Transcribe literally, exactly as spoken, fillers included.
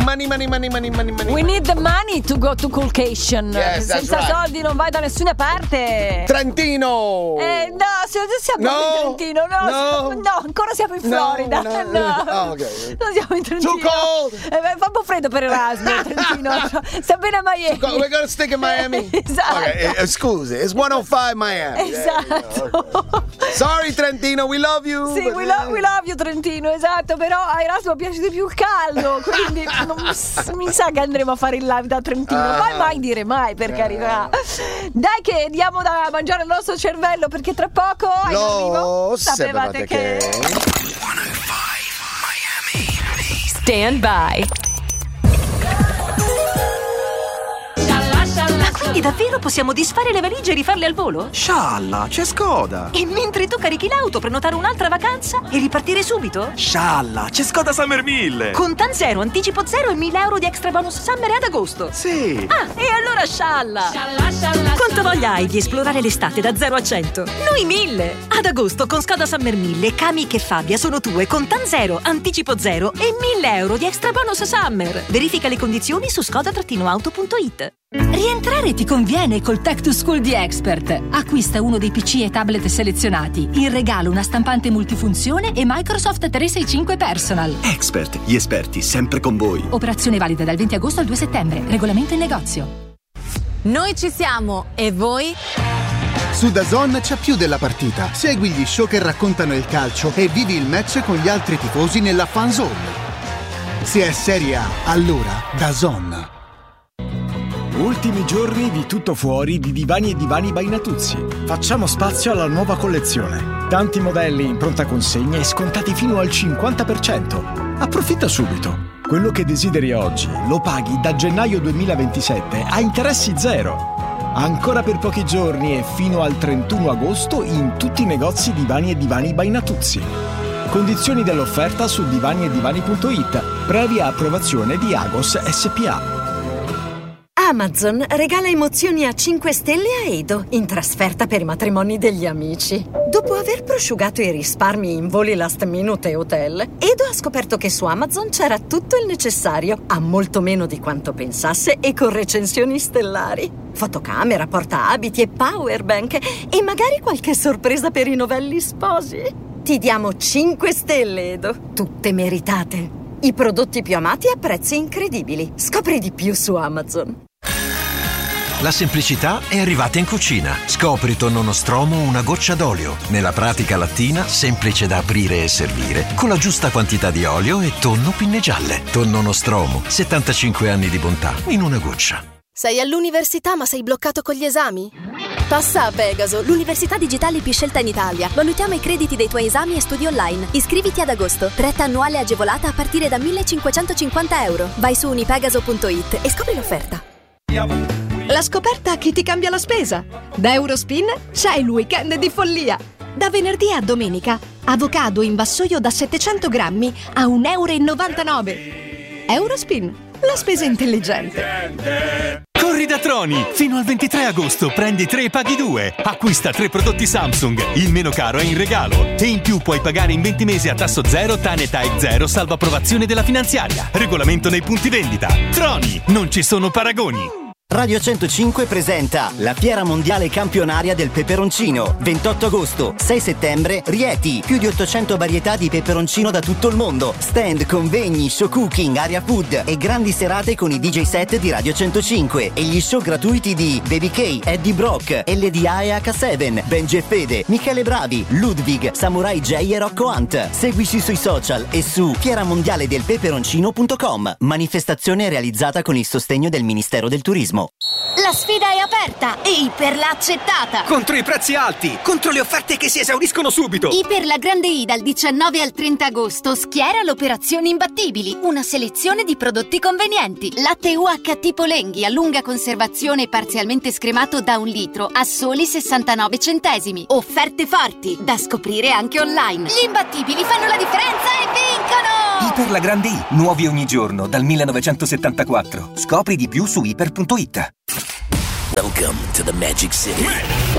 money, money, money, money, money, money. We need the money to go to Culcation. Yes, that's Senza right. soldi non vai da nessuna parte. Trentino. Eh, no, se- siamo No. in Trentino, no, No. no, ancora siamo in Florida. No, No, no. Oh, okay. non siamo in Trentino. Too cold. Eh, beh, fa un po' freddo per Erasmus, Trentino. Sta bene a Miami. We're gonna stick in Miami. Esatto. Okay, eh, scusi, it's one oh five Miami. Esatto. Sorry Trentino, we love you. Sì, we, lo- we love you Trentino, esatto, però a Erasmo piace di più il caldo, quindi non, mi sa che andremo a fare il live da Trentino, Ah. mai mai dire mai, per carità. Dai che diamo da mangiare al nostro cervello, perché tra poco è in arrivo. Lo Sapevate che... Stand by. Ma quindi davvero possiamo disfare le valigie e rifarle al volo? Scialla, c'è Skoda. E mentre tu carichi l'auto, prenotare un'altra vacanza e ripartire subito? Scialla, c'è Skoda Summer mille. Contan zero, anticipo zero e mille euro di extra bonus summer ad agosto. Sì. Ah, e allora scialla! Quanto voglia hai di esplorare l'estate da zero a cento? Noi mille! Ad agosto con Skoda Summer mille, Kamiq e Fabia sono tue con Tan zero, anticipo zero e mille euro di extra bonus summer. Verifica le condizioni su skoda auto punto it. Rientrare ti conviene col Tech to School di Expert. Acquista uno dei P C e tablet selezionati. In regalo una stampante multifunzione e Microsoft trecentosessantacinque Personal. Expert, gli esperti sempre con voi. Operazione valida dal venti agosto al due settembre. Regolamento in negozio. Noi ci siamo, e voi? Su DAZN c'è più della partita. Segui gli show che raccontano il calcio e vivi il match con gli altri tifosi nella fan zone. Se è Serie A, allora DAZN. Ultimi giorni di tutto fuori di Divani e Divani by Natuzzi. Facciamo spazio alla nuova collezione. Tanti modelli in pronta consegna e scontati fino al cinquanta per cento. Approfitta subito. Quello che desideri oggi lo paghi da gennaio duemilaventisette a interessi zero. Ancora per pochi giorni e fino al trentuno agosto in tutti i negozi Divani e Divani by Natuzzi. Condizioni dell'offerta su divani e divani punto it, previa approvazione di Agos S P A. Amazon regala emozioni a cinque stelle a Edo in trasferta per i matrimoni degli amici. Dopo aver prosciugato i risparmi in voli last minute e hotel, Edo ha scoperto che su Amazon c'era tutto il necessario, a molto meno di quanto pensasse e con recensioni stellari. Fotocamera, portaabiti e powerbank e magari qualche sorpresa per i novelli sposi. Ti diamo cinque stelle, Edo, tutte meritate. I prodotti più amati a prezzi incredibili. Scopri di più su Amazon. La semplicità è arrivata in cucina. Scopri tonno nostromo una goccia d'olio. Nella pratica lattina, semplice da aprire e servire, con la giusta quantità di olio e tonno pinne gialle. Tonno nostromo, settantacinque anni di bontà in una goccia. Sei all'università ma sei bloccato con gli esami? Passa a Pegaso, l'università digitale più scelta in Italia. Valutiamo i crediti dei tuoi esami e studi online. Iscriviti ad agosto. Retta annuale agevolata a partire da millecinquecentocinquanta euro. Vai su unipegaso punto it e scopri l'offerta. La scoperta che ti cambia la spesa. Da Eurospin c'è il weekend di follia. Da venerdì a domenica, avocado in vassoio da settecento grammi a un euro e novantanove. Eurospin, la spesa intelligente. Corri da Troni! Fino al ventitré agosto prendi tre e paghi due. Acquista tre prodotti Samsung, il meno caro è in regalo. E in più puoi pagare in venti mesi a tasso zero, T A N e T A E zero, salvo approvazione della finanziaria. Regolamento nei punti vendita. Troni, non ci sono paragoni. Radio centocinque presenta la Fiera Mondiale Campionaria del Peperoncino. ventotto agosto, sei settembre, Rieti. Più di ottocento varietà di peperoncino da tutto il mondo. Stand, convegni, show cooking, area food e grandi serate con i D J set di Radio centocinque e gli show gratuiti di Baby K, Eddie Brock, L D A e H sette, Benji e Fede, Michele Bravi, Ludwig, Samurai J e Rocco Hunt. Seguici sui social e su fieramondialedelpeperoncino punto com. Manifestazione realizzata con il sostegno del Ministero del Turismo. La sfida è aperta e Iper l'ha accettata. Contro i prezzi alti, contro le offerte che si esauriscono subito. Iper la Grande I dal diciannove al trenta agosto schiera l'operazione Imbattibili, una selezione di prodotti convenienti. Latte U H T Polenghi a lunga conservazione parzialmente scremato da un litro a soli sessantanove centesimi. Offerte forti da scoprire anche online. Gli imbattibili fanno la differenza e vincono! Iper la Grande I, nuovi ogni giorno dal millenovecentosettantaquattro. Scopri di più su iper punto it. Welcome to the Magic City.